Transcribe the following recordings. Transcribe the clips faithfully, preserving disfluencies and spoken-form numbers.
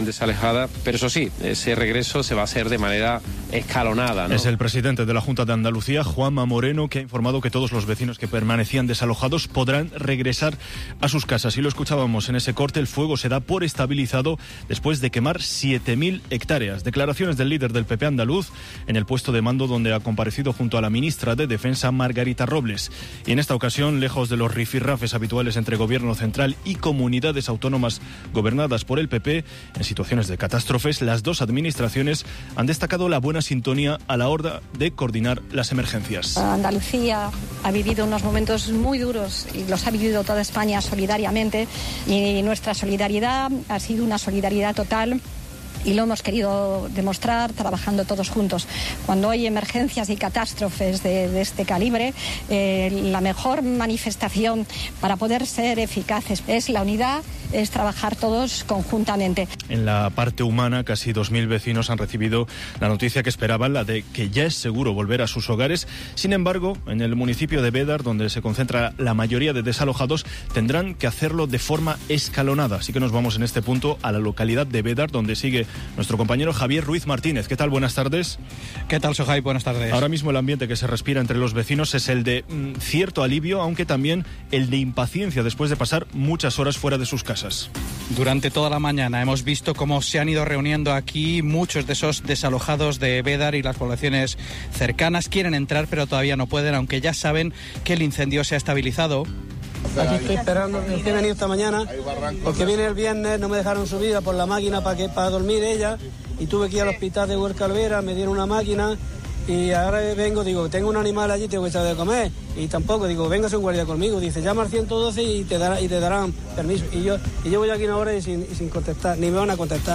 desalejada, pero eso sí, ese regreso se va a hacer de manera escalonada, ¿no? Es el presidente de la Junta de Andalucía, Juanma Moreno, que ha informado que todos los vecinos que permanecían desalojados podrán regresar a sus casas. Y lo escuchábamos en ese corte, el fuego se da por estabilizado después de quemar siete mil hectáreas. Declaraciones del líder del P P andaluz en el puesto de mando donde ha comparecido junto a la ministra de Defensa, Margarita Robles. Y en esta ocasión, lejos de los rifirrafes habituales entre gobierno central y comunidades autónomas gobernadas por el P P, en situaciones de catástrofes, las dos administraciones han destacado la buena sintonía a la hora de coordinar las emergencias. Andalucía ha vivido unos momentos muy duros y los ha vivido toda España solidariamente, y nuestra solidaridad ha sido una solidaridad total. Y lo hemos querido demostrar trabajando todos juntos. Cuando hay emergencias y catástrofes de, de este calibre, eh, la mejor manifestación para poder ser eficaces es la unidad, es trabajar todos conjuntamente. En la parte humana, casi dos mil vecinos han recibido la noticia que esperaban, la de que ya es seguro volver a sus hogares. Sin embargo, en el municipio de Bédar, donde se concentra la mayoría de desalojados, tendrán que hacerlo de forma escalonada. Así que nos vamos en este punto a la localidad de Bédar, donde sigue nuestro compañero Javier Ruiz Martínez. ¿Qué tal? Buenas tardes. ¿Qué tal, Sohai? Buenas tardes. Ahora mismo el ambiente que se respira entre los vecinos es el de mm, cierto alivio, aunque también el de impaciencia después de pasar muchas horas fuera de sus casas. Durante toda la mañana hemos visto cómo se han ido reuniendo aquí muchos de esos desalojados de Bédar y las poblaciones cercanas. Quieren entrar, pero todavía no pueden, aunque ya saben que el incendio se ha estabilizado. Aquí estoy esperando, he venido esta mañana porque viene el viernes, no me dejaron subir por la máquina para que para dormir ella, y tuve que ir al hospital de Huerca Alvera, me dieron una máquina y ahora vengo, digo, tengo un animal allí, tengo que saber de comer, y tampoco, digo, véngase un guardia conmigo, dice, llama al ciento doce y te, dará, y te darán permiso, y yo, y yo voy aquí una hora y sin, y sin contestar, ni me van a contestar.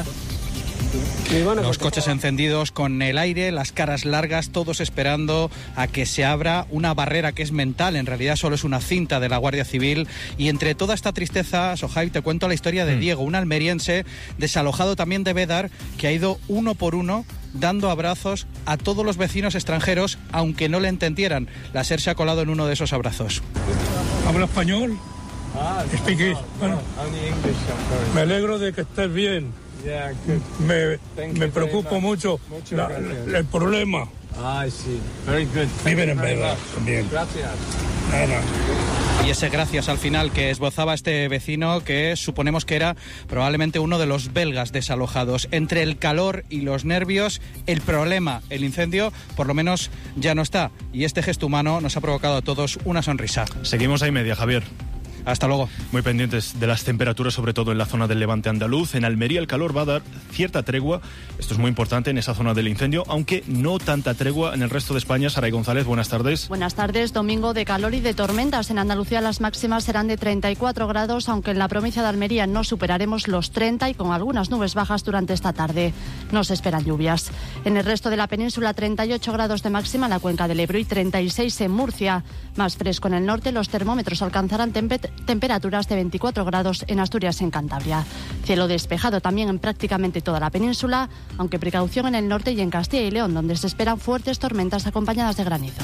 Los coches encendidos con el aire, las caras largas, todos esperando a que se abra una barrera que es mental, en realidad solo es una cinta de la Guardia Civil. Y entre toda esta tristeza, Sohai, te cuento la historia de Diego, un almeriense desalojado también de Bédar, que ha ido uno por uno dando abrazos a todos los vecinos extranjeros, aunque no le entendieran. La SER se ha colado en uno de esos abrazos. ¿Habla español? Speak. Bueno, me alegro de que estés bien. Me, me preocupa mucho la, la, el problema. Ah, sí. Very good. Viven en Bédar también. Gracias. Nada. Y ese gracias al final que esbozaba este vecino, que suponemos que era probablemente uno de los belgas desalojados. Entre el calor y los nervios, el problema, el incendio, por lo menos ya no está. Y este gesto humano nos ha provocado a todos una sonrisa. Seguimos ahí media, Javier. Hasta luego. Muy pendientes de las temperaturas, sobre todo en la zona del levante andaluz. En Almería el calor va a dar cierta tregua. Esto es muy importante en esa zona del incendio, aunque no tanta tregua en el resto de España. Saray González, buenas tardes. Buenas tardes. Domingo de calor y de tormentas. En Andalucía las máximas serán de treinta y cuatro grados, aunque en la provincia de Almería no superaremos los treinta y con algunas nubes bajas durante esta tarde. No se esperan lluvias. En el resto de la península, treinta y ocho grados de máxima en la cuenca del Ebro y treinta y seis en Murcia. Más fresco en el norte, los termómetros alcanzarán tempe- temperaturas de veinticuatro grados en Asturias y en Cantabria. Cielo despejado también en prácticamente toda la península, aunque precaución en el norte y en Castilla y León, donde se esperan fuertes tormentas acompañadas de granizo.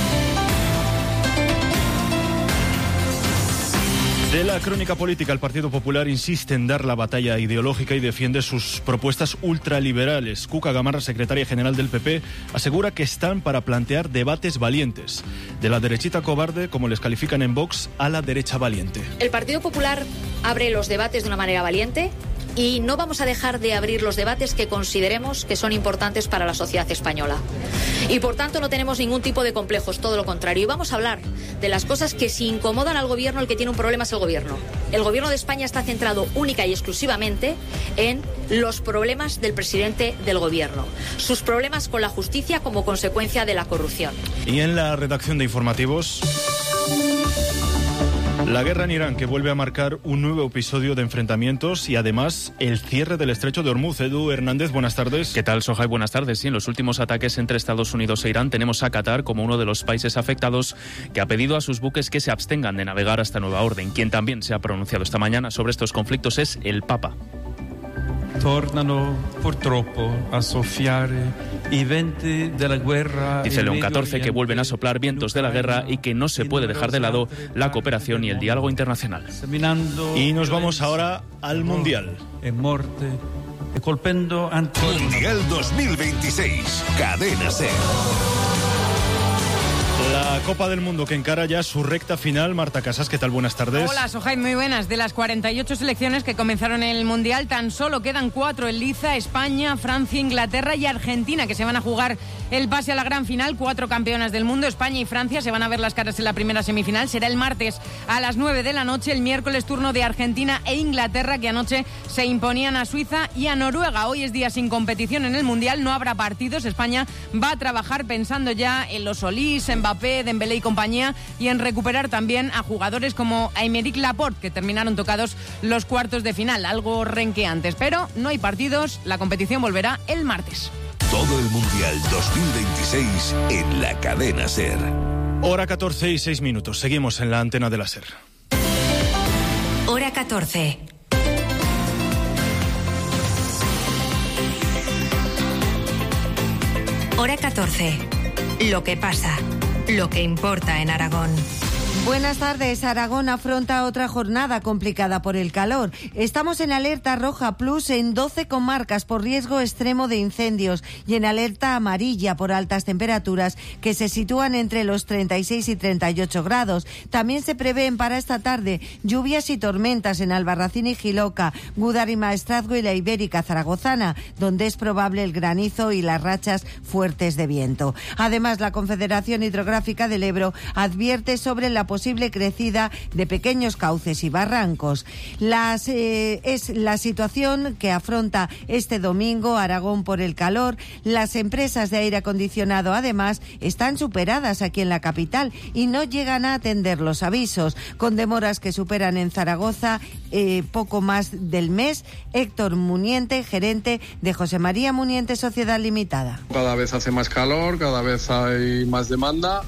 De la crónica política, el Partido Popular insiste en dar la batalla ideológica y defiende sus propuestas ultraliberales. Cuca Gamarra, secretaria general del P P, asegura que están para plantear debates valientes. De la derechita cobarde, como les califican en Vox, a la derecha valiente. El Partido Popular abre los debates de una manera valiente y no vamos a dejar de abrir los debates que consideremos que son importantes para la sociedad española. Y por tanto no tenemos ningún tipo de complejos, todo lo contrario. Y vamos a hablar de las cosas que si incomodan al gobierno, el que tiene un problema es el gobierno. El gobierno de España está centrado única y exclusivamente en los problemas del presidente del gobierno, sus problemas con la justicia como consecuencia de la corrupción. Y en la redacción de informativos, la guerra en Irán, que vuelve a marcar un nuevo episodio de enfrentamientos y además el cierre del estrecho de Hormuz. Edu Hernández, buenas tardes. ¿Qué tal, Sohai? Buenas tardes. Sí, en los últimos ataques entre Estados Unidos e Irán tenemos a Qatar como uno de los países afectados, que ha pedido a sus buques que se abstengan de navegar hasta nueva orden. Quien también se ha pronunciado esta mañana sobre estos conflictos es el Papa. Tornano purtroppo a soffiare i venti della guerra. Dice León catorce que vuelven a soplar vientos de la guerra y que no se puede dejar de lado la cooperación y el diálogo internacional. Y nos vamos ahora al Mundial. E morte colpendo ancora. Mundial dos mil veintiséis, Cadena SER. La Copa del Mundo que encara ya su recta final. Marta Casas, ¿qué tal? Buenas tardes. Hola, Sohaib, muy buenas. De las cuarenta y ocho selecciones que comenzaron el Mundial, tan solo quedan cuatro en liza: España, Francia, Inglaterra y Argentina, que se van a jugar el pase a la gran final. Cuatro campeonas del mundo, España y Francia, se van a ver las caras en la primera semifinal. Será el martes a las nueve de la noche. El miércoles turno de Argentina e Inglaterra, que anoche se imponían a Suiza y a Noruega. Hoy es día sin competición en el Mundial, no habrá partidos. España va a trabajar pensando ya en los Solís, Mbappé, Dembélé y compañía, y en recuperar también a jugadores como Aymeric Laporte, que terminaron tocados los cuartos de final, algo renqueantes. Pero no hay partidos, la competición volverá el martes. Todo el Mundial dos mil veintiséis en la Cadena SER. Hora catorce y seis minutos. Seguimos en la antena de la SER. Hora catorce. Hora catorce. Lo que pasa, lo que importa en Aragón. Buenas tardes. Aragón afronta otra jornada complicada por el calor. Estamos en alerta roja plus en doce comarcas por riesgo extremo de incendios y en alerta amarilla por altas temperaturas que se sitúan entre los treinta y seis y treinta y ocho grados. También se prevén para esta tarde lluvias y tormentas en Albarracín y Jiloca, Gúdar y Maestrazgo y la Ibérica Zaragozana, donde es probable el granizo y las rachas fuertes de viento. Además, la Confederación Hidrográfica del Ebro advierte sobre la posible crecida de pequeños cauces y barrancos. Las, eh, es la situación que afronta este domingo Aragón por el calor. Las empresas de aire acondicionado, además, están superadas aquí en la capital y no llegan a atender los avisos, con demoras que superan en Zaragoza eh, poco más del mes. Héctor Muniente, gerente de José María Muniente Sociedad Limitada. Cada vez hace más calor, cada vez hay más demanda.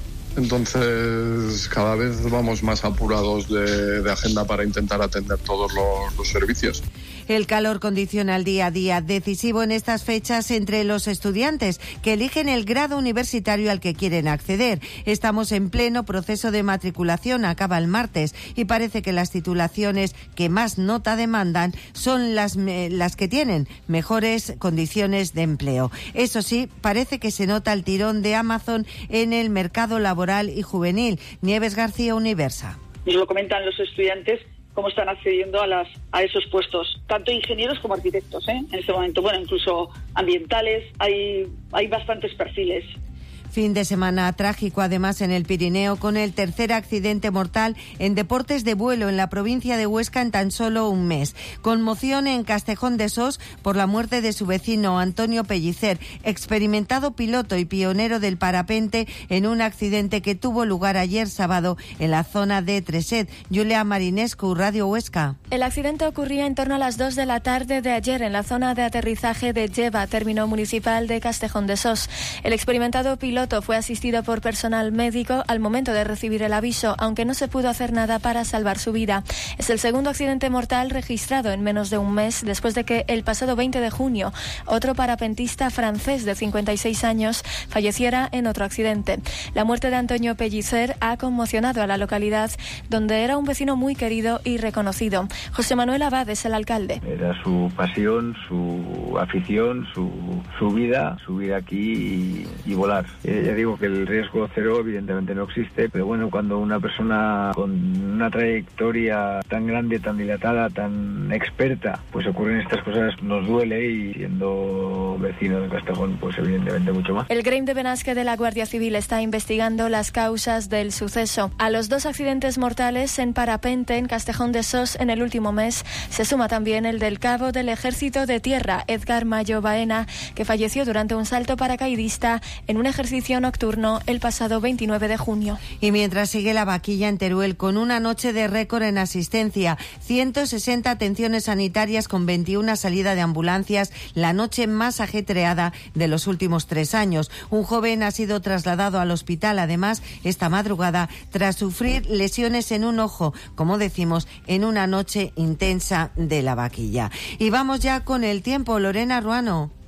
Entonces, cada vez vamos más apurados de, de agenda para intentar atender todos los, los servicios. El calor condiciona el día a día, decisivo en estas fechas entre los estudiantes que eligen el grado universitario al que quieren acceder. Estamos en pleno proceso de matriculación, acaba el martes, y parece que las titulaciones que más nota demandan son las, las que tienen mejores condiciones de empleo. Eso sí, parece que se nota el tirón de Amazon en el mercado laboral y juvenil. Nieves García, Universa. Nos lo comentan los estudiantes, cómo están accediendo a las a esos puestos, tanto ingenieros como arquitectos, ¿eh? En este momento, bueno, incluso ambientales, hay hay bastantes perfiles. Fin de semana trágico, además, en el Pirineo, con el tercer accidente mortal en deportes de vuelo en la provincia de Huesca en tan solo un mes. Conmoción en Castejón de Sos por la muerte de su vecino Antonio Pellicer, experimentado piloto y pionero del parapente, en un accidente que tuvo lugar ayer sábado en la zona de Treset. Julia Marinescu, Radio Huesca. El accidente ocurría en torno a las dos de la tarde de ayer en la zona de aterrizaje de Lleva, término municipal de Castejón de Sos. El experimentado piloto fue asistido por personal médico al momento de recibir el aviso, aunque no se pudo hacer nada para salvar su vida. Es el segundo accidente mortal registrado en menos de un mes, después de que el pasado veinte de junio otro parapentista francés de cincuenta y seis años falleciera en otro accidente. La muerte de Antonio Pellicer ha conmocionado a la localidad, donde era un vecino muy querido y reconocido. José Manuel Abad es el alcalde. Era su pasión, su afición, su, su vida, subir aquí y, y volar. Ya digo que el riesgo cero evidentemente no existe, pero bueno, cuando una persona con una trayectoria tan grande, tan dilatada, tan experta, pues ocurren estas cosas, nos duele, y siendo vecino de Castejón, pues evidentemente mucho más. El Gremi de Benasque de la Guardia Civil está investigando las causas del suceso. A los dos accidentes mortales en parapente en Castejón de Sos en el último mes se suma también el del cabo del Ejército de Tierra, Edgar Mayo Baena, que falleció durante un salto paracaidista en un ejercicio nocturno el pasado veintinueve de junio. Y mientras sigue la vaquilla en Teruel con una noche de récord en asistencia, ciento sesenta atenciones sanitarias con veintiuna salidas de ambulancias, la noche más ajetreada de los últimos tres años. Un joven ha sido trasladado al hospital, además, esta madrugada, tras sufrir lesiones en un ojo, como decimos, en una noche intensa de la vaquilla. Y vamos ya con el tiempo. Lorena Ruano.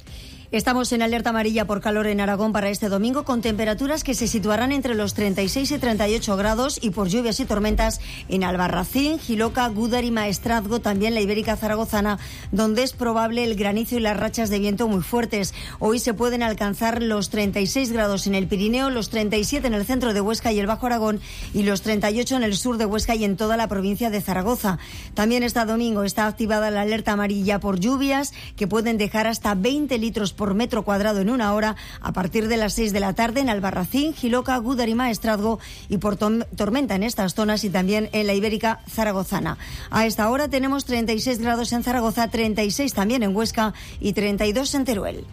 Estamos en alerta amarilla por calor en Aragón para este domingo, con temperaturas que se situarán entre los treinta y seis y treinta y ocho grados, y por lluvias y tormentas en Albarracín, Jiloca, Gúdar y Maestrazgo, también la Ibérica Zaragozana, donde es probable el granizo y las rachas de viento muy fuertes. Hoy se pueden alcanzar los treinta y seis grados en el Pirineo, los treinta y siete en el centro de Huesca y el Bajo Aragón, y los treinta y ocho en el sur de Huesca y en toda la provincia de Zaragoza. También este domingo está activada la alerta amarilla por lluvias, que pueden dejar hasta veinte litros por metro cuadrado en una hora a partir de las seis de la tarde en Albarracín, Jiloca, Gúdar y Maestrazgo, y por tormenta en estas zonas y también en la Ibérica Zaragozana. A esta hora tenemos treinta y seis grados en Zaragoza, treinta y seis también en Huesca y treinta y dos en Teruel.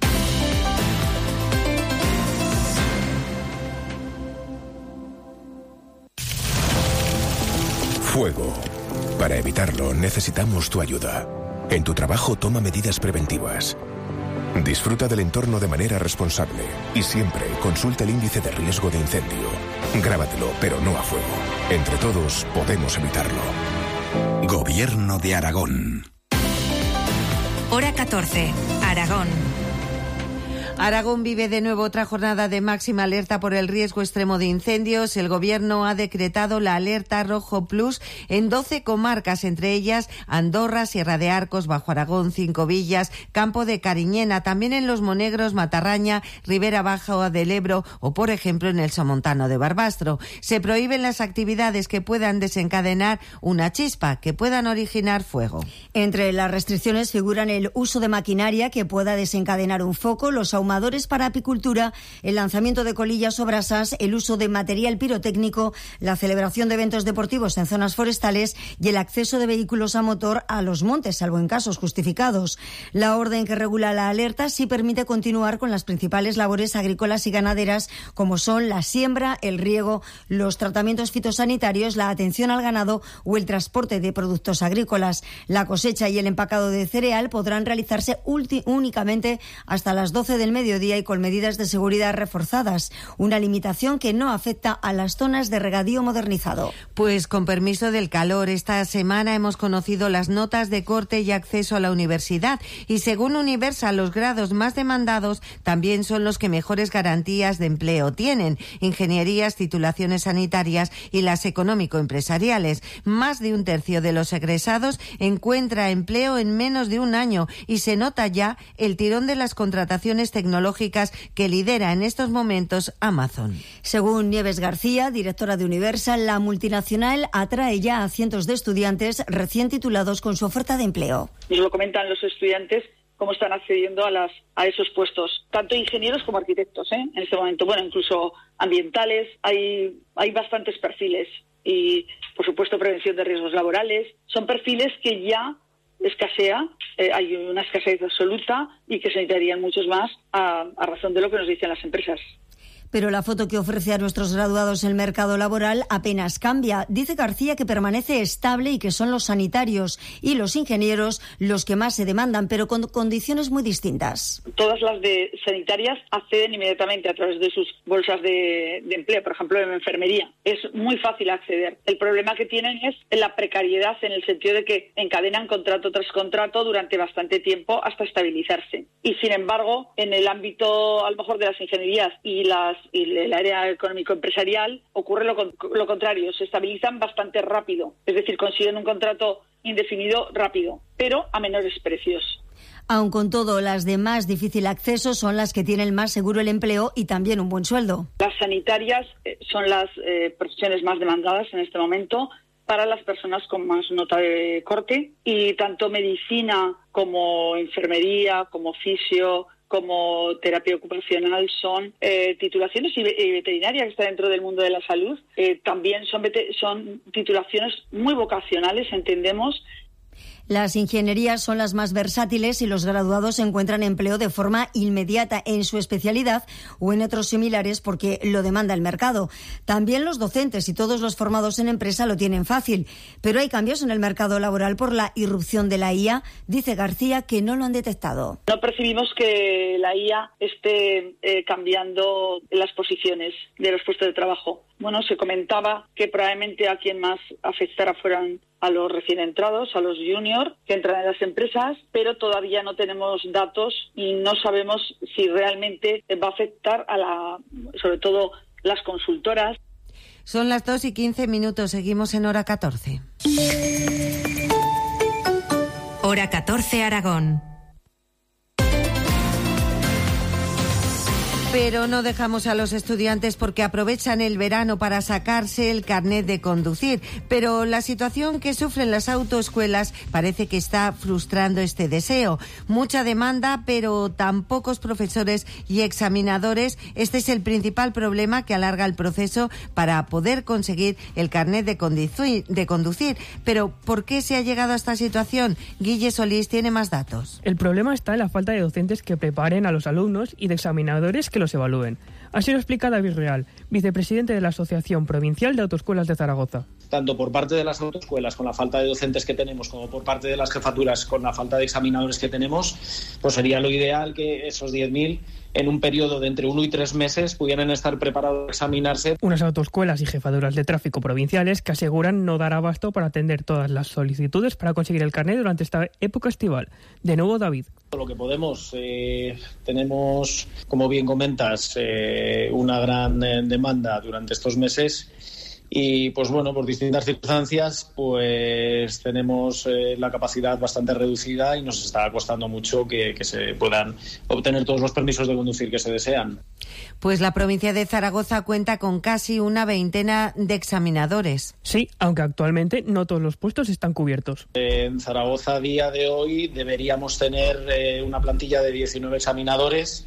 Fuego. Para evitarlo necesitamos tu ayuda. En tu trabajo toma medidas preventivas. Disfruta del entorno de manera responsable y siempre consulta el índice de riesgo de incendio. Grábatelo, pero no a fuego. Entre todos podemos evitarlo. Gobierno de Aragón. Hora catorce, Aragón. Aragón vive de nuevo otra jornada de máxima alerta por el riesgo extremo de incendios. El Gobierno ha decretado la alerta rojo plus en doce comarcas, entre ellas Andorra, Sierra de Arcos, Bajo Aragón, Cinco Villas, Campo de Cariñena, también en Los Monegros, Matarraña, Ribera Baja del Ebro o, por ejemplo, en el Somontano de Barbastro. Se prohíben las actividades que puedan desencadenar una chispa, que puedan originar fuego. Entre las restricciones figuran el uso de maquinaria que pueda desencadenar un foco, los ahumadores para apicultura, el lanzamiento de colillas o brasas, el uso de material pirotécnico, la celebración de eventos deportivos en zonas forestales y el acceso de vehículos a motor a los montes, salvo en casos justificados. La orden que regula la alerta sí permite continuar con las principales labores agrícolas y ganaderas, como son la siembra, el riego, los tratamientos fitosanitarios, la atención al ganado o el transporte de productos agrícolas. La cosecha y el empacado de cereal podrán realizarse únicamente hasta las doce del mediodía y con medidas de seguridad reforzadas, una limitación que no afecta a las zonas de regadío modernizado. Pues con permiso del calor, esta semana hemos conocido las notas de corte y acceso a la universidad, y según Universal, los grados más demandados también son los que mejores garantías de empleo tienen: ingenierías, titulaciones sanitarias y las económico-empresariales. Más de un tercio de los egresados encuentra empleo en menos de un año, y se nota ya el tirón de las contrataciones tecnológicas tecnológicas que lidera en estos momentos Amazon. Según Nieves García, directora de Universal, la multinacional atrae ya a cientos de estudiantes recién titulados con su oferta de empleo. Nos lo comentan los estudiantes cómo están accediendo a las a esos puestos, tanto ingenieros como arquitectos, ¿eh? En este momento, bueno, incluso ambientales, hay hay bastantes perfiles, y por supuesto prevención de riesgos laborales. Son perfiles que ya escasea, eh, hay una escasez absoluta y que se necesitarían muchos más a, a razón de lo que nos dicen las empresas. Pero la foto que ofrece a nuestros graduados el mercado laboral apenas cambia. Dice García que permanece estable y que son los sanitarios y los ingenieros los que más se demandan, pero con condiciones muy distintas. Todas las de sanitarias acceden inmediatamente a través de sus bolsas de, de empleo, por ejemplo, en enfermería. Es muy fácil acceder. El problema que tienen es la precariedad, en el sentido de que encadenan contrato tras contrato durante bastante tiempo hasta estabilizarse. Y sin embargo, en el ámbito a lo mejor de las ingenierías y las y el área económico-empresarial ocurre lo, lo contrario, se estabilizan bastante rápido, es decir, consiguen un contrato indefinido rápido, pero a menores precios. Aun con todo, las de más difícil acceso son las que tienen más seguro el empleo y también un buen sueldo. Las sanitarias eh, son las eh, profesiones más demandadas en este momento para las personas con más nota de corte, y tanto medicina como enfermería, como fisio, como terapia ocupacional son eh, titulaciones, y, y veterinaria, que está dentro del mundo de la salud, eh, también son, son titulaciones muy vocacionales, entendemos. Las ingenierías son las más versátiles y los graduados encuentran empleo de forma inmediata en su especialidad o en otros similares porque lo demanda el mercado. También los docentes y todos los formados en empresa lo tienen fácil, pero hay cambios en el mercado laboral por la irrupción de la I A. Dice García que no lo han detectado. No percibimos que la I A esté eh, cambiando las posiciones de los puestos de trabajo. bueno, se comentaba que probablemente a quien más afectara fueran a los recién entrados, a los juniors que entran en las empresas, pero todavía no tenemos datos y no sabemos si realmente va a afectar a la, sobre todo las consultoras. Son las dos y quince minutos, seguimos en Hora catorce. Hora catorce Aragón. Pero no dejamos a los estudiantes porque aprovechan el verano para sacarse el carnet de conducir. Pero la situación que sufren las autoescuelas parece que está frustrando este deseo. Mucha demanda, pero tan pocos profesores y examinadores. Este es el principal problema que alarga el proceso para poder conseguir el carnet de conducir. De conducir. Pero ¿por qué se ha llegado a esta situación? Guille Solís tiene más datos. El problema está en la falta de docentes que preparen a los alumnos y de examinadores que los evalúen. Así lo explica David Real, vicepresidente de la Asociación Provincial de Autoescuelas de Zaragoza. Tanto por parte de las autoescuelas con la falta de docentes que tenemos como por parte de las jefaturas con la falta de examinadores que tenemos, pues sería lo ideal que esos diez mil en un periodo de entre uno y tres meses pudieran estar preparados a examinarse. Unas autoescuelas y jefaturas de tráfico provinciales que aseguran no dar abasto para atender todas las solicitudes para conseguir el carnet durante esta época estival. De nuevo, David. Lo que podemos, eh, tenemos, como bien comentas, eh, una gran eh, demanda durante estos meses. Y pues bueno, por distintas circunstancias, pues tenemos eh, la capacidad bastante reducida y nos está costando mucho que, que se puedan obtener todos los permisos de conducir que se desean. Pues la provincia de Zaragoza cuenta con casi una veintena de examinadores. Sí, aunque actualmente no todos los puestos están cubiertos. En Zaragoza a día de hoy deberíamos tener eh, una plantilla de diecinueve examinadores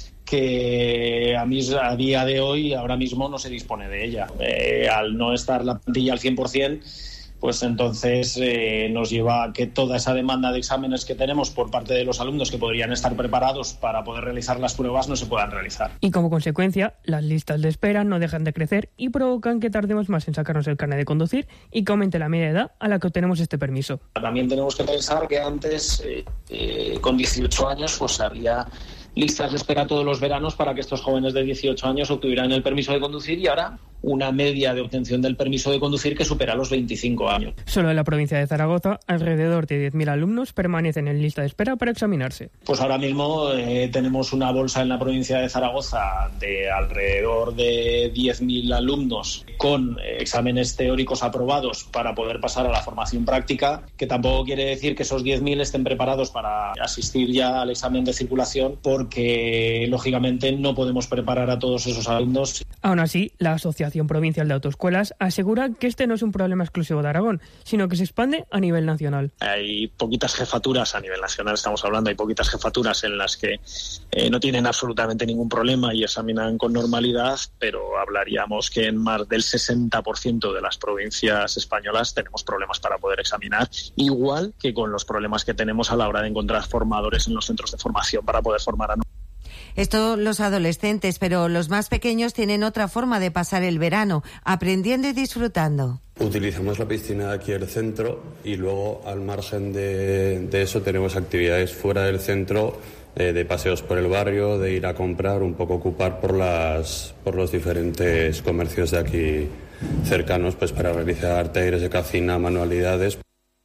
que a, mí, a día de hoy ahora mismo no se dispone de ella. Eh, al no estar la plantilla al cien por ciento, pues entonces eh, nos lleva a que toda esa demanda de exámenes que tenemos por parte de los alumnos que podrían estar preparados para poder realizar las pruebas no se puedan realizar. Y como consecuencia, las listas de espera no dejan de crecer y provocan que tardemos más en sacarnos el carnet de conducir y que aumente la media edad a la que obtenemos este permiso. También tenemos que pensar que antes, eh, eh, con dieciocho años, pues había listas de espera todos los veranos para que estos jóvenes de dieciocho años obtuvieran el permiso de conducir y ahora una media de obtención del permiso de conducir que supera los veinticinco años. Solo en la provincia de Zaragoza, alrededor de diez mil alumnos permanecen en lista de espera para examinarse. Pues ahora mismo eh, tenemos una bolsa en la provincia de Zaragoza de alrededor de diez mil alumnos con eh, exámenes teóricos aprobados para poder pasar a la formación práctica, que tampoco quiere decir que esos diez mil estén preparados para asistir ya al examen de circulación, porque lógicamente no podemos preparar a todos esos alumnos. Aún así, la Asociación Provincial de Autoescuelas asegura que este no es un problema exclusivo de Aragón, sino que se expande a nivel nacional. Hay poquitas jefaturas a nivel nacional, estamos hablando, hay poquitas jefaturas en las que eh, no tienen absolutamente ningún problema y examinan con normalidad, pero hablaríamos que en más del sesenta por ciento de las provincias españolas tenemos problemas para poder examinar, igual que con los problemas que tenemos a la hora de encontrar formadores en los centros de formación para poder formar a nosotros. Esto los adolescentes, pero los más pequeños tienen otra forma de pasar el verano, aprendiendo y disfrutando. Utilizamos la piscina de aquí del centro y luego al margen de, de eso tenemos actividades fuera del centro, eh, de paseos por el barrio, de ir a comprar, un poco ocupar por, las, por los diferentes comercios de aquí cercanos, pues para realizar talleres de cocina, manualidades.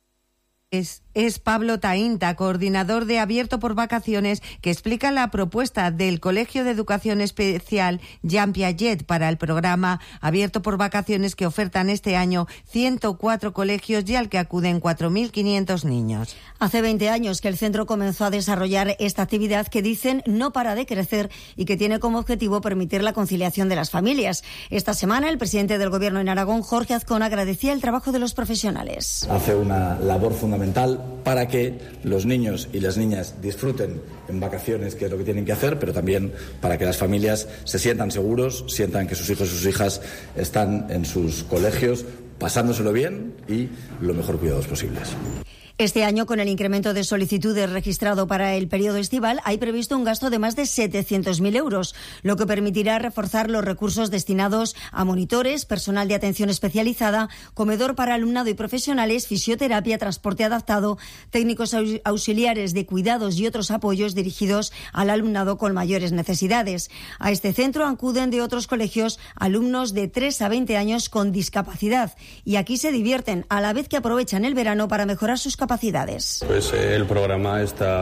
Es, es Pablo Tainta, coordinador de Abierto por Vacaciones, que explica la propuesta del Colegio de Educación Especial Jean Piaget para el programa Abierto por Vacaciones que ofertan este año ciento cuatro colegios y al que acuden cuatro mil quinientos niños. Hace veinte años que el centro comenzó a desarrollar esta actividad que dicen no para de crecer y que tiene como objetivo permitir la conciliación de las familias. Esta semana el presidente del Gobierno en Aragón, Jorge Azcón, agradecía el trabajo de los profesionales. Hace una labor fundamental para que los niños y las niñas disfruten en vacaciones, que es lo que tienen que hacer, pero también para que las familias se sientan seguros, sientan que sus hijos y sus hijas están en sus colegios pasándoselo bien y lo mejor cuidados posibles. Este año, con el incremento de solicitudes registrado para el periodo estival, hay previsto un gasto de más de setecientos mil euros, lo que permitirá reforzar los recursos destinados a monitores, personal de atención especializada, comedor para alumnado y profesionales, fisioterapia, transporte adaptado, técnicos auxiliares de cuidados y otros apoyos dirigidos al alumnado con mayores necesidades. A este centro acuden de otros colegios alumnos de tres a veinte años con discapacidad y aquí se divierten a la vez que aprovechan el verano para mejorar sus capacidades. Pues eh, el programa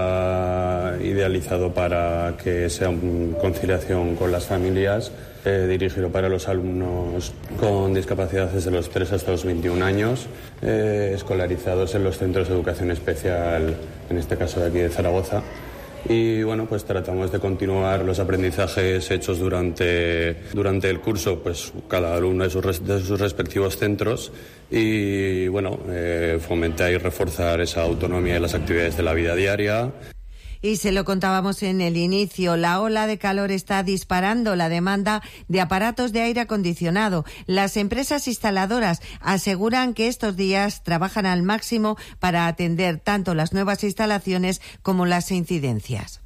está idealizado para que sea en conciliación con las familias, eh, dirigido para los alumnos con discapacidad desde los tres hasta los veintiún años, eh, escolarizados en los centros de educación especial, en este caso de aquí de Zaragoza. Y bueno, pues tratamos de continuar los aprendizajes hechos durante, durante el curso, pues cada alumno de sus, de sus respectivos centros y bueno, eh, fomentar y reforzar esa autonomía en las actividades de la vida diaria. Y se lo contábamos en el inicio, la ola de calor está disparando la demanda de aparatos de aire acondicionado. Las empresas instaladoras aseguran que estos días trabajan al máximo para atender tanto las nuevas instalaciones como las incidencias.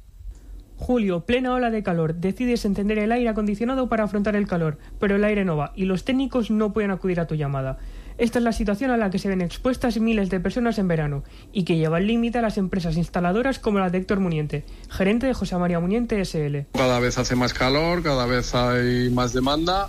Julio, plena ola de calor. Decides encender el aire acondicionado para afrontar el calor, pero el aire no va y los técnicos no pueden acudir a tu llamada. Esta es la situación a la que se ven expuestas miles de personas en verano y que lleva al límite a las empresas instaladoras como la de Héctor Muniente, gerente de José María Muniente ese ele. Cada vez hace más calor, cada vez hay más demanda.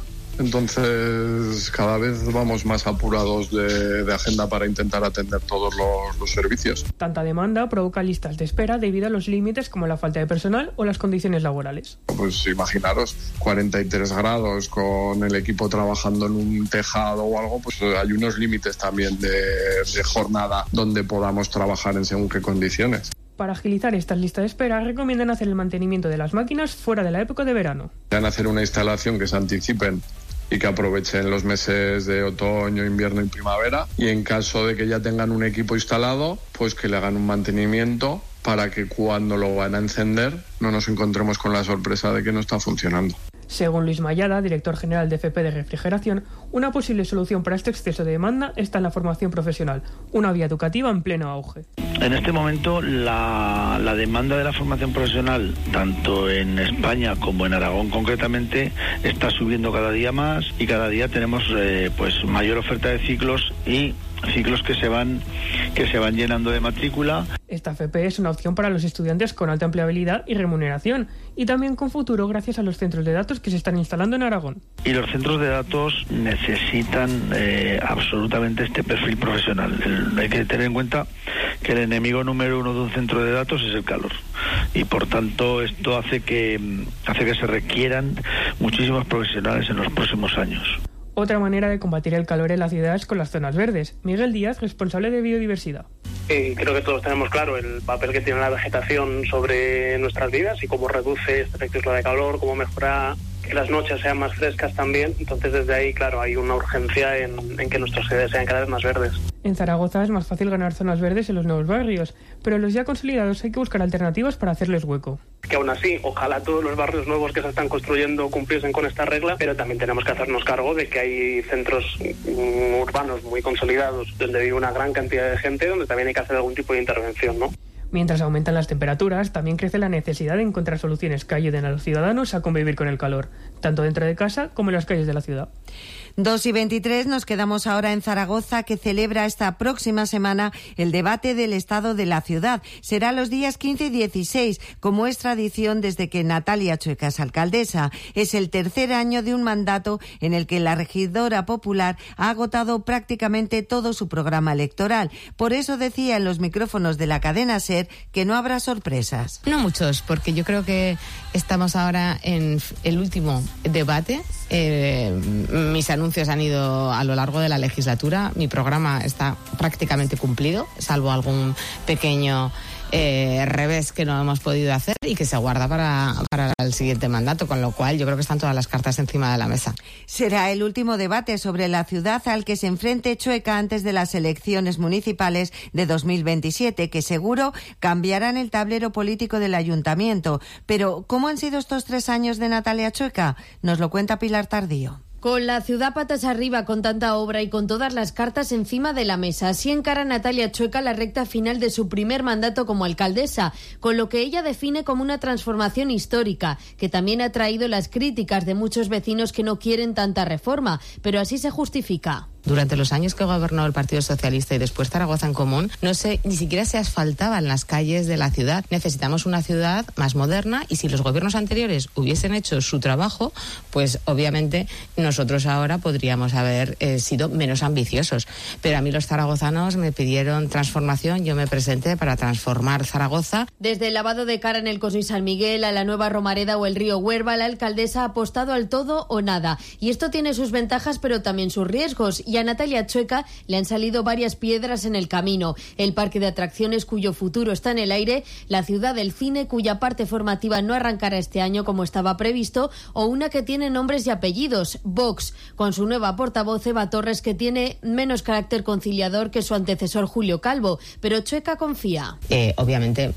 Entonces, cada vez vamos más apurados de, de agenda para intentar atender todos los, los servicios. Tanta demanda provoca listas de espera debido a los límites como la falta de personal o las condiciones laborales. Pues imaginaros, cuarenta y tres grados con el equipo trabajando en un tejado o algo, pues hay unos límites también de, de jornada donde podamos trabajar en según qué condiciones. Para agilizar estas listas de espera, recomiendan hacer el mantenimiento de las máquinas fuera de la época de verano. Van a hacer una instalación que se anticipen y que aprovechen los meses de otoño, invierno y primavera. Y en caso de que ya tengan un equipo instalado, pues que le hagan un mantenimiento para que cuando lo van a encender no nos encontremos con la sorpresa de que no está funcionando. Según Luis Mayada, director general de F P de Refrigeración, una posible solución para este exceso de demanda está en la formación profesional, una vía educativa en pleno auge. En este momento la, la demanda de la formación profesional, tanto en España como en Aragón concretamente, está subiendo cada día más y cada día tenemos eh, pues mayor oferta de ciclos y ciclos que se van que se van llenando de matrícula. Esta F P es una opción para los estudiantes con alta empleabilidad y remuneración y también con futuro gracias a los centros de datos que se están instalando en Aragón. Y los centros de datos necesitan eh, absolutamente este perfil profesional. El, hay que tener en cuenta que el enemigo número uno de un centro de datos es el calor y por tanto esto hace que hace que se requieran muchísimos profesionales en los próximos años. Otra manera de combatir el calor en la ciudad es con las zonas verdes. Miguel Díaz, responsable de biodiversidad. Eh, creo que todos tenemos claro el papel que tiene la vegetación sobre nuestras vidas y cómo reduce este efecto isla de calor, cómo mejora que las noches sean más frescas también. Entonces desde ahí, claro, hay una urgencia en, en que nuestras ciudades sean cada vez más verdes. En Zaragoza es más fácil ganar zonas verdes en los nuevos barrios, pero en los ya consolidados hay que buscar alternativas para hacerles hueco. Que aún así, ojalá todos los barrios nuevos que se están construyendo cumpliesen con esta regla, pero también tenemos que hacernos cargo de que hay centros urbanos muy consolidados donde vive una gran cantidad de gente, donde también hay que hacer algún tipo de intervención, ¿no? Mientras aumentan las temperaturas, también crece la necesidad de encontrar soluciones que ayuden a los ciudadanos a convivir con el calor, tanto dentro de casa como en las calles de la ciudad. dos y veintitrés, nos quedamos ahora en Zaragoza, que celebra esta próxima semana el debate del estado de la ciudad. Será los días quince y dieciséis, como es tradición desde que Natalia Chueca es alcaldesa. Es el tercer año de un mandato en el que la regidora popular ha agotado prácticamente todo su programa electoral. Por eso decía en los micrófonos de la cadena SER que no habrá sorpresas. No muchos, porque yo creo que estamos ahora en el último debate. Eh, mis anuncios han ido a lo largo de la legislatura. Mi programa está prácticamente cumplido, salvo algún pequeño eh, revés que no hemos podido hacer y que se guarda para, para el siguiente mandato, con lo cual yo creo que están todas las cartas encima de la mesa. Será el último debate sobre la ciudad al que se enfrente Chueca antes de las elecciones municipales de dos mil veintisiete, que seguro cambiarán el tablero político del ayuntamiento. Pero, ¿cómo han sido estos tres años de Natalia Chueca? Nos lo cuenta Pilar Tardío. Con la ciudad patas arriba, con tanta obra y con todas las cartas encima de la mesa, así encara Natalia Chueca la recta final de su primer mandato como alcaldesa, con lo que ella define como una transformación histórica, que también ha traído las críticas de muchos vecinos que no quieren tanta reforma, pero así se justifica. Durante los años que gobernó el Partido Socialista y después Zaragoza en Común, no sé, ni siquiera se asfaltaban las calles de la ciudad. Necesitamos una ciudad más moderna y si los gobiernos anteriores hubiesen hecho su trabajo, pues obviamente nosotros ahora podríamos haber eh, sido menos ambiciosos. Pero a mí los zaragozanos me pidieron transformación, yo me presenté para transformar Zaragoza. Desde el lavado de cara en el Coso y San Miguel a la Nueva Romareda o el río Huerva, la alcaldesa ha apostado al todo o nada. Y esto tiene sus ventajas pero también sus riesgos. Y a Natalia Chueca le han salido varias piedras en el camino. El parque de atracciones cuyo futuro está en el aire, la ciudad del cine cuya parte formativa no arrancará este año como estaba previsto, o una que tiene nombres y apellidos, Vox, con su nueva portavoz Eva Torres, que tiene menos carácter conciliador que su antecesor Julio Calvo, pero Chueca confía. Eh, obviamente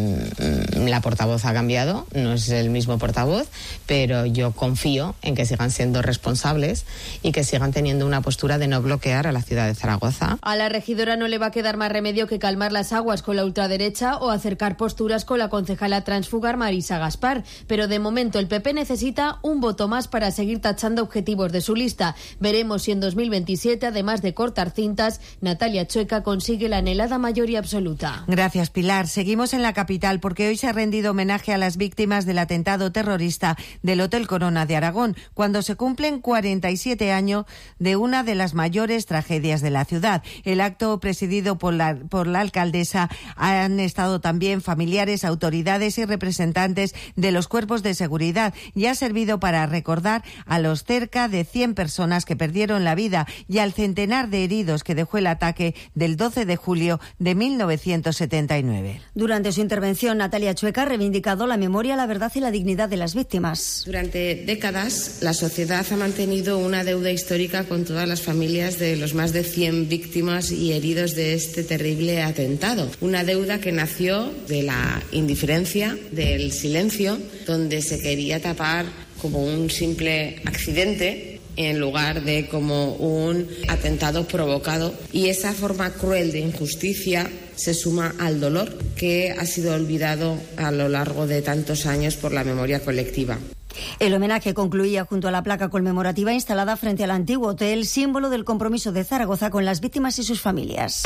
mmm, la portavoz ha cambiado, no es el mismo portavoz, pero yo confío en que sigan siendo responsables y que sigan teniendo una postura de no bloquear a la ciudad de Zaragoza. A la regidora no le va a quedar más remedio que calmar las aguas con la ultraderecha o acercar posturas con la concejala transfugar Marisa Gaspar, pero de momento el P P necesita un voto más para seguir tachando objetivos de su lista. Veremos si en dos mil veintisiete, además de cortar cintas, Natalia Chueca consigue la anhelada mayoría absoluta. Gracias, Pilar. Seguimos en la capital porque hoy se ha rendido homenaje a las víctimas del atentado terrorista del Hotel Corona de Aragón, cuando se cumplen cuarenta y siete años de una de las mayores tragedias de la ciudad. El acto, presidido por la, por la alcaldesa, han estado también familiares, autoridades y representantes de los cuerpos de seguridad y ha servido para recordar a los cerca de cien personas que perdieron la vida y al centenar de heridos que dejó el ataque del doce de julio de mil novecientos setenta y nueve. Durante su intervención, Natalia Chueca ha reivindicado la memoria, la verdad y la dignidad de las víctimas. Durante décadas, la sociedad ha mantenido una deuda histórica con todas las familias de los más de cien víctimas y heridos de este terrible atentado. Una deuda que nació de la indiferencia, del silencio, donde se quería tapar como un simple accidente en lugar de como un atentado provocado. Y esa forma cruel de injusticia se suma al dolor que ha sido olvidado a lo largo de tantos años por la memoria colectiva. El homenaje concluía junto a la placa conmemorativa instalada frente al antiguo hotel, símbolo del compromiso de Zaragoza con las víctimas y sus familias.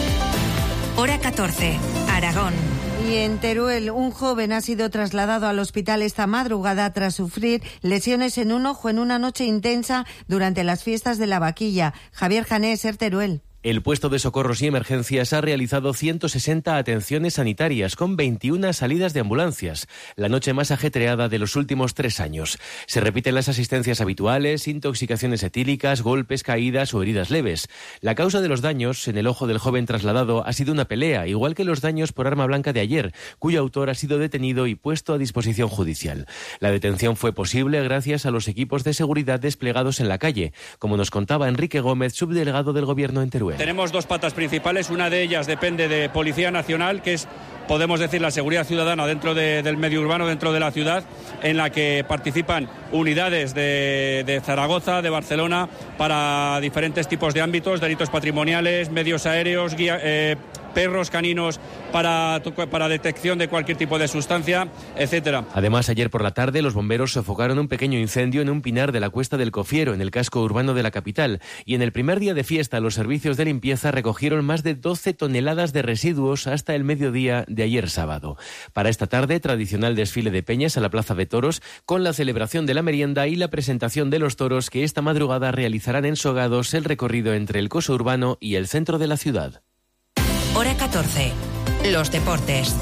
Hora catorce, Aragón. Y en Teruel, un joven ha sido trasladado al hospital esta madrugada tras sufrir lesiones en un ojo en una noche intensa durante las fiestas de la Vaquilla. Javier Janés, Ser Teruel. El puesto de socorros y emergencias ha realizado ciento sesenta atenciones sanitarias con veintiuna salidas de ambulancias, la noche más ajetreada de los últimos tres años. Se repiten las asistencias habituales, intoxicaciones etílicas, golpes, caídas o heridas leves. La causa de los daños en el ojo del joven trasladado ha sido una pelea, igual que los daños por arma blanca de ayer, cuyo autor ha sido detenido y puesto a disposición judicial. La detención fue posible gracias a los equipos de seguridad desplegados en la calle, como nos contaba Enrique Gómez, subdelegado del Gobierno en Teruel. Tenemos dos patas principales, una de ellas depende de Policía Nacional, que es, podemos decir, la seguridad ciudadana dentro de, del medio urbano, dentro de la ciudad, en la que participan unidades de, de Zaragoza, de Barcelona, para diferentes tipos de ámbitos, delitos patrimoniales, medios aéreos, guía, eh, perros caninos para, para detección de cualquier tipo de sustancia, etcétera. Además, ayer por la tarde los bomberos sofocaron un pequeño incendio en un pinar de la Cuesta del Cofiero, en el casco urbano de la capital, y en el primer día de fiesta los servicios de limpieza recogieron más de doce toneladas de residuos hasta el mediodía de ayer sábado. Para esta tarde, tradicional desfile de peñas a la Plaza de Toros, con la celebración de la merienda y la presentación de los toros que esta madrugada realizarán en Sogados el recorrido entre el coso urbano y el centro de la ciudad. Hora catorce. Los deportes.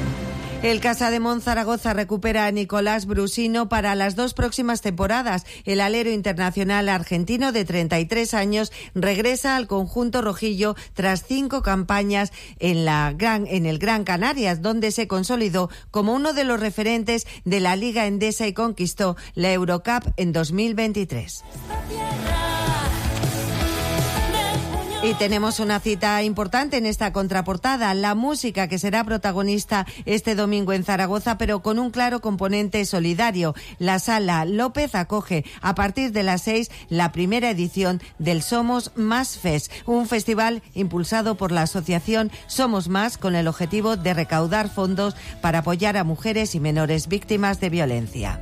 El Casa de Monzaragoza recupera a Nicolás Brusino para las dos próximas temporadas. El alero internacional argentino de treinta y tres años regresa al conjunto rojillo tras cinco campañas en, la Gran, en el Gran Canarias, donde se consolidó como uno de los referentes de la Liga Endesa y conquistó la Eurocup en dos mil veintitrés. Y tenemos una cita importante en esta contraportada, la música que será protagonista este domingo en Zaragoza, pero con un claro componente solidario. La Sala López acoge a partir de las seis la primera edición del Somos Más Fest, un festival impulsado por la asociación Somos Más con el objetivo de recaudar fondos para apoyar a mujeres y menores víctimas de violencia.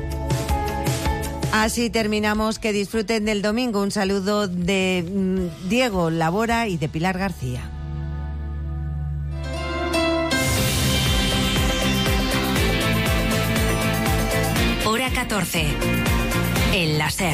Así terminamos. Que disfruten del domingo. Un saludo de mm, Diego Labora y de Pilar García. Hora catorce. El láser.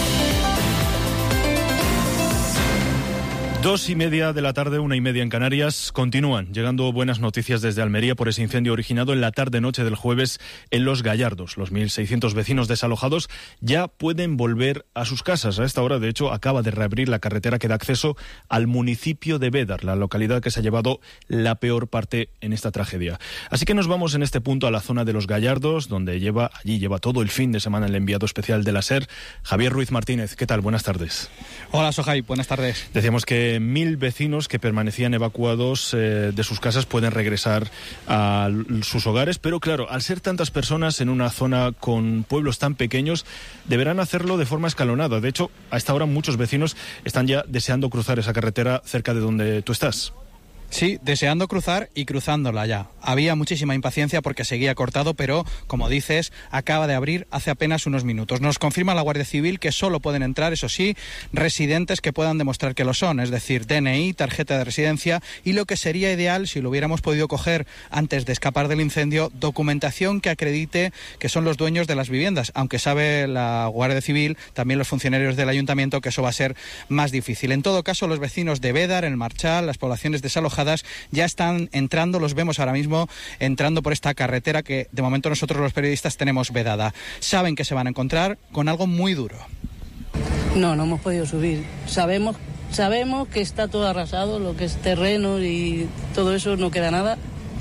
Dos y media de la tarde, una y media en Canarias. Continúan llegando buenas noticias desde Almería por ese incendio originado en la tarde-noche del jueves en Los Gallardos. Los mil seiscientos vecinos desalojados ya pueden volver a sus casas. A esta hora, de hecho, acaba de reabrir la carretera que da acceso al municipio de Bédar, la localidad que se ha llevado la peor parte en esta tragedia. Así que nos vamos en este punto a la zona de Los Gallardos, donde lleva allí lleva todo el fin de semana el enviado especial de la SER, Javier Ruiz Martínez. ¿Qué tal? Buenas tardes. Hola, Sohai. Buenas tardes. Decíamos que mil vecinos que permanecían evacuados eh, de sus casas pueden regresar a sus hogares, pero claro, al ser tantas personas en una zona con pueblos tan pequeños, deberán hacerlo de forma escalonada. De hecho, a esta hora muchos vecinos están ya deseando cruzar esa carretera cerca de donde tú estás. Sí, deseando cruzar y cruzándola ya. Había muchísima impaciencia porque seguía cortado, pero, como dices, acaba de abrir hace apenas unos minutos. Nos confirma la Guardia Civil que solo pueden entrar, eso sí, residentes que puedan demostrar que lo son, es decir, D N I, tarjeta de residencia y, lo que sería ideal, si lo hubiéramos podido coger antes de escapar del incendio, documentación que acredite que son los dueños de las viviendas, aunque sabe la Guardia Civil, también los funcionarios del Ayuntamiento, que eso va a ser más difícil. En todo caso, los vecinos de Bédar, el Marchal, las poblaciones desalojadas, ya están entrando, los vemos ahora mismo entrando por esta carretera que de momento nosotros los periodistas tenemos vedada. Saben que se van a encontrar con algo muy duro. No, no hemos podido subir. Sabemos, sabemos que está todo arrasado, lo que es terreno y todo eso, no queda nada.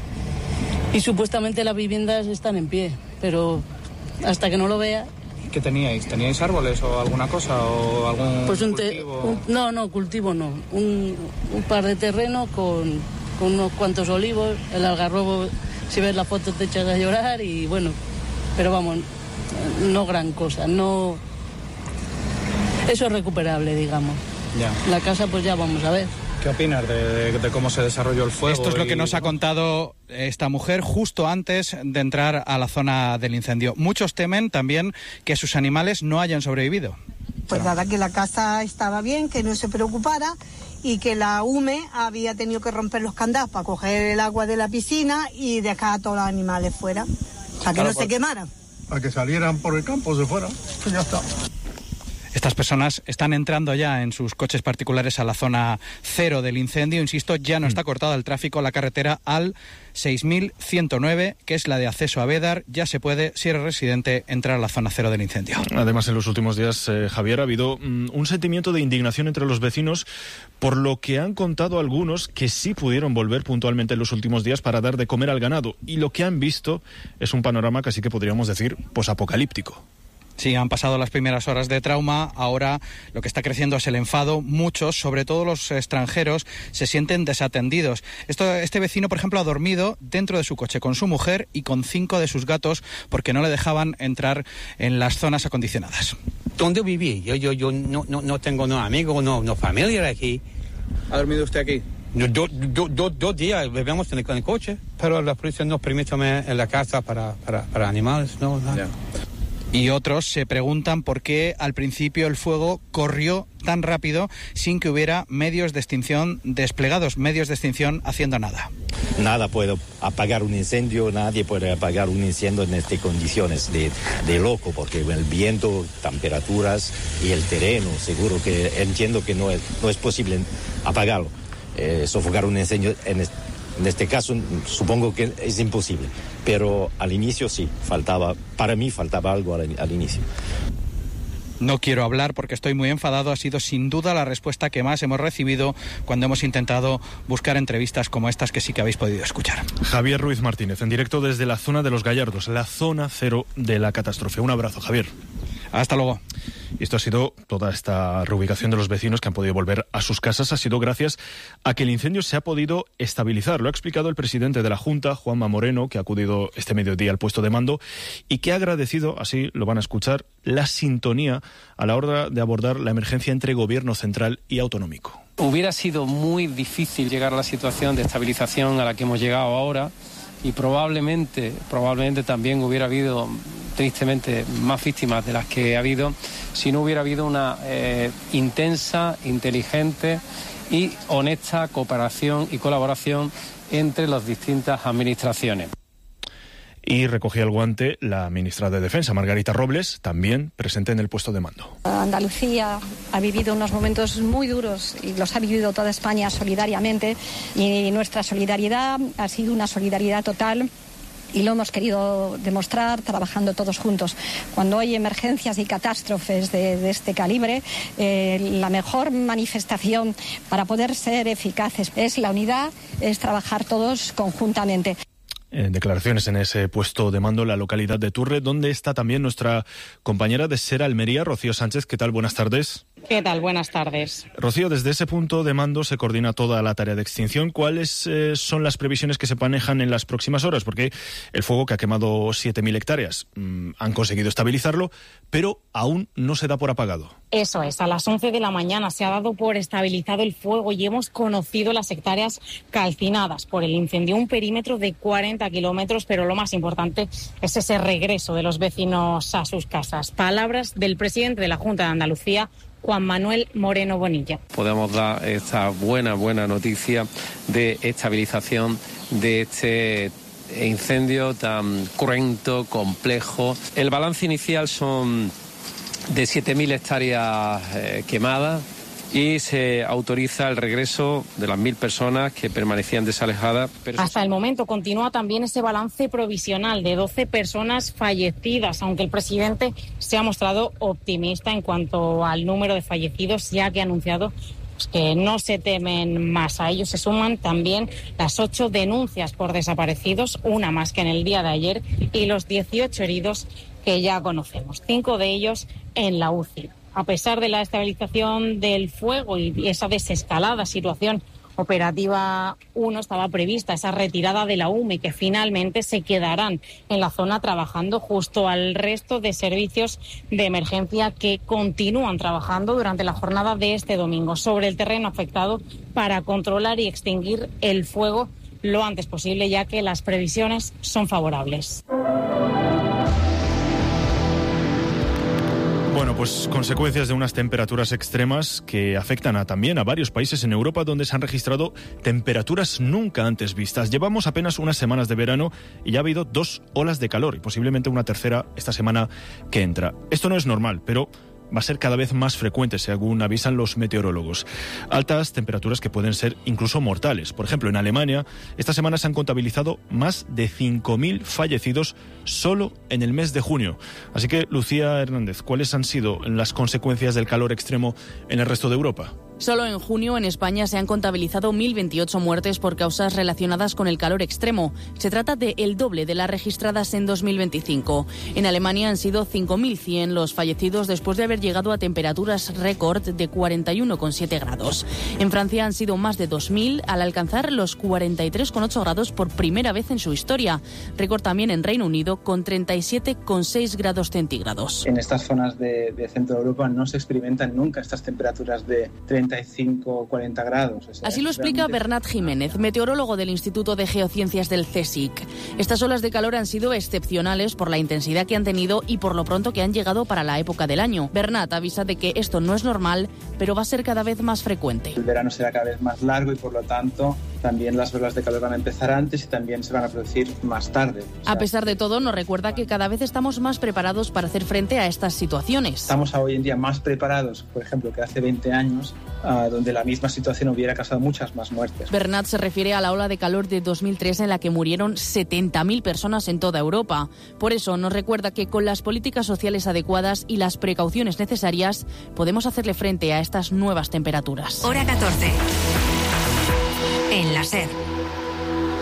Y supuestamente las viviendas están en pie, pero hasta que no lo vea... ¿Qué teníais? ¿Teníais árboles o alguna cosa o algún pues un cultivo? Te, un, no, no, cultivo no. Un, un par de terreno con, con unos cuantos olivos, el algarrobo, si ves la foto te echas a llorar y bueno, pero vamos, no gran cosa, no... Eso es recuperable, digamos. Ya. La casa pues ya vamos a ver. ¿Qué opinas de, de, de cómo se desarrolló el fuego? Esto es lo que nos ha contado esta mujer justo antes de entrar a la zona del incendio. Muchos temen también que sus animales no hayan sobrevivido. Pues nada, que la casa estaba bien, que no se preocupara y que la U M E había tenido que romper los candados para coger el agua de la piscina y dejar a todos los animales fuera, para que claro, no se quemaran. Para que salieran por el campo, se fueran, pues ya está. Estas personas están entrando ya en sus coches particulares a la zona cero del incendio. Insisto, ya no está cortada el tráfico, la carretera al seis mil ciento nueve, que es la de acceso a Bédar. Ya se puede, si eres residente, entrar a la zona cero del incendio. Además, en los últimos días, eh, Javier, ha habido mm, un sentimiento de indignación entre los vecinos por lo que han contado algunos que sí pudieron volver puntualmente en los últimos días para dar de comer al ganado. Y lo que han visto es un panorama casi que podríamos decir posapocalíptico. Sí, han pasado las primeras horas de trauma, ahora lo que está creciendo es el enfado. Muchos, sobre todo los extranjeros, se sienten desatendidos. Esto, este vecino, por ejemplo, ha dormido dentro de su coche con su mujer y con cinco de sus gatos porque no le dejaban entrar en las zonas acondicionadas. ¿Dónde viví? Yo, yo, yo no, no, no tengo no amigos, no, no familia aquí. ¿Ha dormido usted aquí? Dos do, do, do, do días vivimos en el, en el coche, pero la policía no permite en la casa para, para, para animales, no, nada. Yeah. Y otros se preguntan por qué al principio el fuego corrió tan rápido sin que hubiera medios de extinción desplegados, medios de extinción haciendo nada. Nada puede apagar un incendio, nadie puede apagar un incendio en estas condiciones de, de loco, porque el viento, temperaturas y el terreno, seguro que entiendo que no es, no es posible apagarlo. Eh, sofocar un incendio en este En este caso, supongo que es imposible, pero al inicio sí, faltaba, para mí faltaba algo al, al inicio. No quiero hablar porque estoy muy enfadado. Ha sido sin duda la respuesta que más hemos recibido cuando hemos intentado buscar entrevistas como estas que sí que habéis podido escuchar. Javier Ruiz Martínez, en directo desde la zona de Los Gallardos, la zona cero de la catástrofe. Un abrazo, Javier. Hasta luego. Y esto ha sido, toda esta reubicación de los vecinos que han podido volver a sus casas, ha sido gracias a que el incendio se ha podido estabilizar. Lo ha explicado el presidente de la Junta, Juanma Moreno, que ha acudido este mediodía al puesto de mando y que ha agradecido, así lo van a escuchar, la sintonía a la hora de abordar la emergencia entre gobierno central y autonómico. Hubiera sido muy difícil llegar a la situación de estabilización a la que hemos llegado ahora y probablemente, probablemente también hubiera habido, tristemente, más víctimas de las que ha habido si no hubiera habido una eh, intensa, inteligente y honesta cooperación y colaboración entre las distintas administraciones. Y recogía el guante la ministra de Defensa, Margarita Robles, también presente en el puesto de mando. Andalucía ha vivido unos momentos muy duros y los ha vivido toda España solidariamente, y nuestra solidaridad ha sido una solidaridad total y lo hemos querido demostrar trabajando todos juntos. Cuando hay emergencias y catástrofes de, de este calibre, eh, la mejor manifestación para poder ser eficaces es la unidad, es trabajar todos conjuntamente. En declaraciones en ese puesto de mando en la localidad de Turre, donde está también nuestra compañera de SER Almería, Rocío Sánchez. ¿Qué tal? Buenas tardes. ¿Qué tal? Buenas tardes. Rocío, desde ese punto de mando se coordina toda la tarea de extinción. ¿Cuáles eh, son las previsiones que se manejan en las próximas horas? Porque el fuego, que ha quemado siete mil hectáreas, mmm, han conseguido estabilizarlo, pero aún no se da por apagado. Eso es, a las once de la mañana se ha dado por estabilizado el fuego y hemos conocido las hectáreas calcinadas por el incendio, un perímetro de cuarenta kilómetros, pero lo más importante es ese regreso de los vecinos a sus casas. Palabras del presidente de la Junta de Andalucía, Juan Manuel Moreno Bonilla. Podemos dar esta buena, buena noticia de estabilización de este incendio tan cruento, complejo. El balance inicial son de siete mil hectáreas eh, quemadas y se autoriza el regreso de las mil personas que permanecían desalejadas. Pero hasta el momento continúa también ese balance provisional de doce personas fallecidas, aunque el presidente se ha mostrado optimista en cuanto al número de fallecidos, ya que ha anunciado pues, que no se temen más. A ellos se suman también las ocho denuncias por desaparecidos, una más que en el día de ayer, y los dieciocho heridos que ya conocemos, cinco de ellos en la U C I. A pesar de la estabilización del fuego y esa desescalada situación operativa uno, estaba prevista esa retirada de la U M E, que finalmente se quedarán en la zona trabajando justo al resto de servicios de emergencia que continúan trabajando durante la jornada de este domingo sobre el terreno afectado para controlar y extinguir el fuego lo antes posible, ya que las previsiones son favorables. Bueno, pues consecuencias de unas temperaturas extremas que afectan a, también a varios países en Europa, donde se han registrado temperaturas nunca antes vistas. Llevamos apenas unas semanas de verano y ya ha habido dos olas de calor y posiblemente una tercera esta semana que entra. Esto no es normal, pero va a ser cada vez más frecuente, según avisan los meteorólogos. Altas temperaturas que pueden ser incluso mortales. Por ejemplo, en Alemania, esta semana se han contabilizado más de cinco mil fallecidos solo en el mes de junio. Así que, Lucía Hernández, ¿cuáles han sido las consecuencias del calor extremo en el resto de Europa? Solo en junio en España se han contabilizado mil veintiocho muertes por causas relacionadas con el calor extremo. Se trata de el doble de las registradas en dos mil veinticinco. En Alemania han sido cinco mil cien los fallecidos después de haber llegado a temperaturas récord de cuarenta y uno coma siete grados. En Francia han sido más de dos mil al alcanzar los cuarenta y tres coma ocho grados por primera vez en su historia. Récord también en Reino Unido con treinta y siete coma seis grados centígrados. En estas zonas de, de Centro Europa no se experimentan nunca estas temperaturas de treinta y cinco a cuarenta grados. O sea, así lo explica Bernat Jiménez, meteorólogo del Instituto de Geociencias del C S I C. Estas olas de calor han sido excepcionales por la intensidad que han tenido y por lo pronto que han llegado para la época del año. Bernat avisa de que esto no es normal, pero va a ser cada vez más frecuente. El verano será cada vez más largo y por lo tanto también las olas de calor van a empezar antes y también se van a producir más tarde. O sea, a pesar de todo, nos recuerda que cada vez estamos más preparados para hacer frente a estas situaciones. Estamos hoy en día más preparados, por ejemplo, que hace veinte años, uh, donde la misma situación hubiera causado muchas más muertes. Bernat se refiere a la ola de calor de dos mil tres en la que murieron setenta mil personas en toda Europa. Por eso nos recuerda que con las políticas sociales adecuadas y las precauciones necesarias podemos hacerle frente a estas nuevas temperaturas. Hora catorce. En la SER.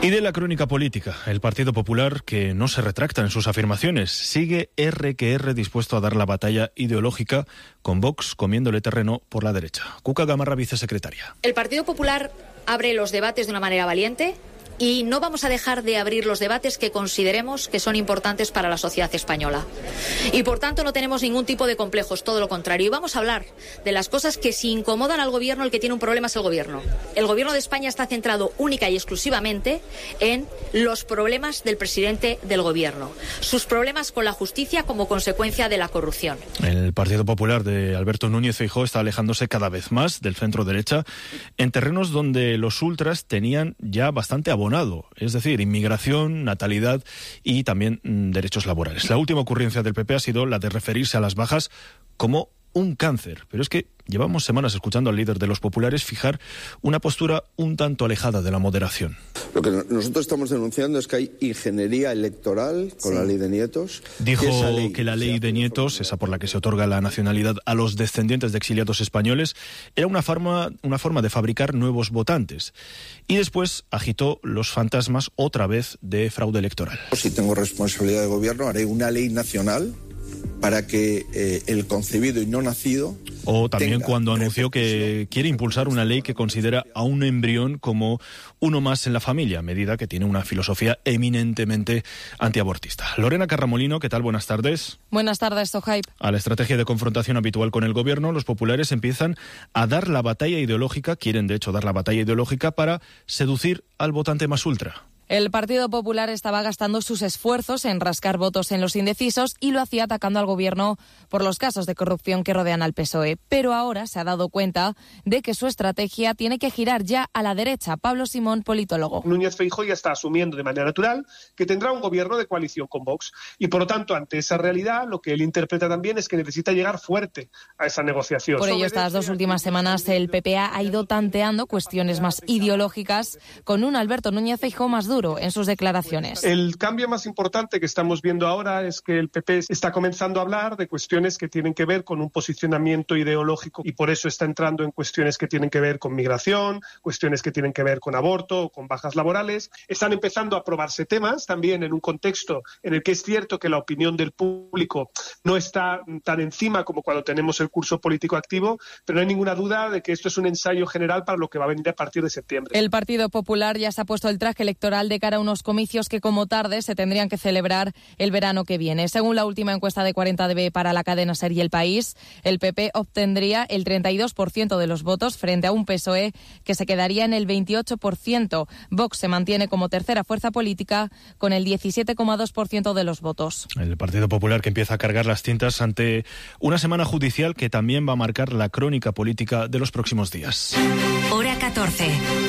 Y de la crónica política, el Partido Popular, que no se retracta en sus afirmaciones, sigue erre que erre dispuesto a dar la batalla ideológica, con Vox comiéndole terreno por la derecha. Cuca Gamarra, vicesecretaria. El Partido Popular abre los debates de una manera valiente y no vamos a dejar de abrir los debates que consideremos que son importantes para la sociedad española. Y por tanto no tenemos ningún tipo de complejos, todo lo contrario. Y vamos a hablar de las cosas que si incomodan al gobierno, el que tiene un problema es el gobierno. El gobierno de España está centrado única y exclusivamente en los problemas del presidente del gobierno. Sus problemas con la justicia como consecuencia de la corrupción. El Partido Popular de Alberto Núñez Feijóo está alejándose cada vez más del centro derecha en terrenos donde los ultras tenían ya bastante abonado, es decir, inmigración, natalidad y también mm, derechos laborales. La última ocurrencia del P P ha sido la de referirse a las bajas como un cáncer, pero es que llevamos semanas escuchando al líder de los populares fijar una postura un tanto alejada de la moderación. Lo que nosotros estamos denunciando es que hay ingeniería electoral con sí. la ley de nietos. Dijo ley, que la ley de nietos, esa por la que se otorga la nacionalidad a los descendientes de exiliados españoles, era una forma, una forma de fabricar nuevos votantes. Y después agitó los fantasmas otra vez de fraude electoral. Si tengo responsabilidad de gobierno, haré una ley nacional para que eh, el concebido y no nacido... O también cuando anunció que quiere impulsar una ley que considera a un embrión como uno más en la familia, medida que tiene una filosofía eminentemente antiabortista. Lorena Carramolino, ¿qué tal? Buenas tardes. Buenas tardes, Sohaib. A la estrategia de confrontación habitual con el gobierno, los populares empiezan a dar la batalla ideológica, quieren de hecho dar la batalla ideológica para seducir al votante más ultra. El Partido Popular estaba gastando sus esfuerzos en rascar votos en los indecisos y lo hacía atacando al gobierno por los casos de corrupción que rodean al P S O E. Pero ahora se ha dado cuenta de que su estrategia tiene que girar ya a la derecha. Pablo Simón, politólogo. Núñez Feijóo ya está asumiendo de manera natural que tendrá un gobierno de coalición con Vox. Y por lo tanto, ante esa realidad, lo que él interpreta también es que necesita llegar fuerte a esa negociación. Por ello, estas dos últimas semanas el P P ha ido tanteando cuestiones más ideológicas con un Alberto Núñez Feijóo más duro en sus declaraciones. El cambio más importante que estamos viendo ahora es que el P P está comenzando a hablar de cuestiones que tienen que ver con un posicionamiento ideológico y por eso está entrando en cuestiones que tienen que ver con migración, cuestiones que tienen que ver con aborto, con bajas laborales. Están empezando a aprobarse temas también en un contexto en el que es cierto que la opinión del público no está tan encima como cuando tenemos el curso político activo, pero no hay ninguna duda de que esto es un ensayo general para lo que va a venir a partir de septiembre. El Partido Popular ya se ha puesto el traje electoral de cara a unos comicios que como tarde se tendrían que celebrar el verano que viene. Según la última encuesta de cuarenta D B para la cadena SER y El País, el P P obtendría el treinta y dos por ciento de los votos frente a un P S O E que se quedaría en el veintiocho por ciento. Vox se mantiene como tercera fuerza política con el diecisiete coma dos por ciento de los votos. El Partido Popular que empieza a cargar las tintas ante una semana judicial que también va a marcar la crónica política de los próximos días. Hora catorce,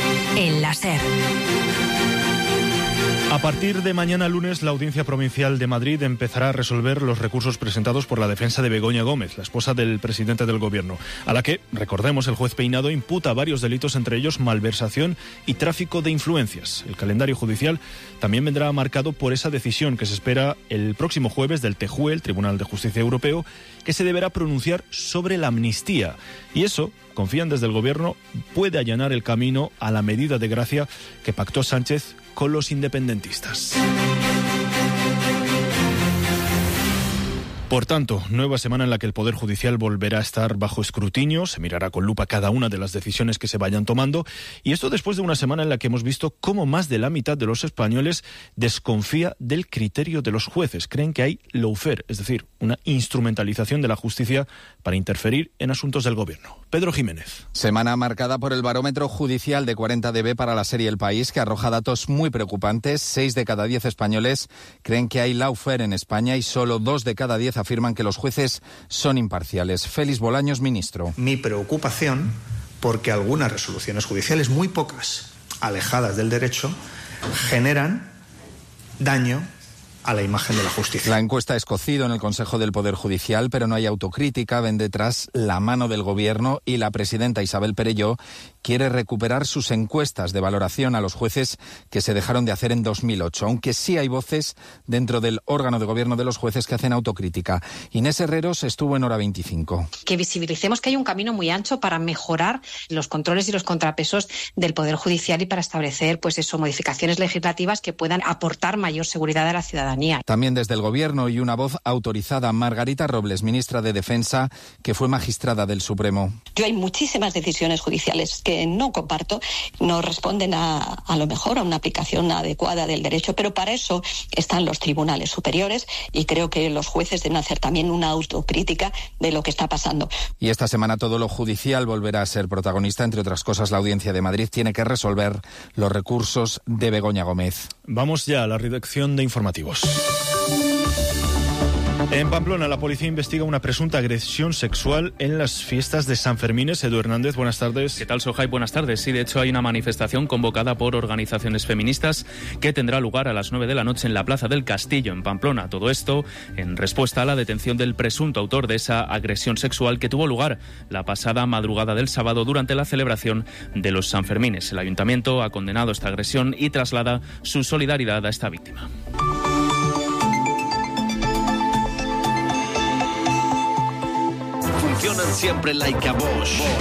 en la SER. A partir de mañana lunes, la Audiencia Provincial de Madrid empezará a resolver los recursos presentados por la defensa de Begoña Gómez, la esposa del presidente del Gobierno, a la que, recordemos, el juez Peinado imputa varios delitos, entre ellos malversación y tráfico de influencias. El calendario judicial también vendrá marcado por esa decisión que se espera el próximo jueves del T J U E, el Tribunal de Justicia Europeo, que se deberá pronunciar sobre la amnistía. Y eso, confían desde el Gobierno, puede allanar el camino a la medida de gracia que pactó Sánchez con los independentistas. Por tanto, nueva semana en la que el Poder Judicial volverá a estar bajo escrutinio, se mirará con lupa cada una de las decisiones que se vayan tomando, y esto después de una semana en la que hemos visto cómo más de la mitad de los españoles desconfía del criterio de los jueces. Creen que hay lawfare, es decir, una instrumentalización de la justicia para interferir en asuntos del gobierno. Pedro Jiménez. Semana marcada por el barómetro judicial de cuarenta D B para la serie El País, que arroja datos muy preocupantes. Seis de cada diez españoles creen que hay lawfare en España y solo dos de cada diez afirman que los jueces son imparciales. Félix Bolaños, ministro. Mi preocupación porque algunas resoluciones judiciales, muy pocas, alejadas del derecho, generan daño a la imagen de la justicia. La encuesta es cocido en el Consejo del Poder Judicial, pero no hay autocrítica. Ven detrás la mano del Gobierno y la presidenta Isabel Perelló quiere recuperar sus encuestas de valoración a los jueces que se dejaron de hacer en dos mil ocho, aunque sí hay voces dentro del órgano de gobierno de los jueces que hacen autocrítica. Inés Herreros estuvo en Hora veinticinco. Que visibilicemos que hay un camino muy ancho para mejorar los controles y los contrapesos del Poder Judicial y para establecer, pues eso, modificaciones legislativas que puedan aportar mayor seguridad a la ciudadanía. También desde el Gobierno y una voz autorizada, Margarita Robles, ministra de Defensa, que fue magistrada del Supremo. Yo hay muchísimas decisiones judiciales que no comparto, no responden a, a lo mejor a una aplicación adecuada del derecho, pero para eso están los tribunales superiores y creo que los jueces deben hacer también una autocrítica de lo que está pasando. Y esta semana todo lo judicial volverá a ser protagonista. Entre otras cosas, la Audiencia de Madrid tiene que resolver los recursos de Begoña Gómez. Vamos ya a la redacción de informativos. En Pamplona, la policía investiga una presunta agresión sexual en las fiestas de San Fermines. Edu Hernández, buenas tardes. ¿Qué tal, Sohai? Buenas tardes. Sí, de hecho hay una manifestación convocada por organizaciones feministas que tendrá lugar a las nueve de la noche en la Plaza del Castillo, en Pamplona. Todo esto en respuesta a la detención del presunto autor de esa agresión sexual que tuvo lugar la pasada madrugada del sábado durante la celebración de los San Fermines. El ayuntamiento ha condenado esta agresión y traslada su solidaridad a esta víctima. Funcionan siempre like a Bosch.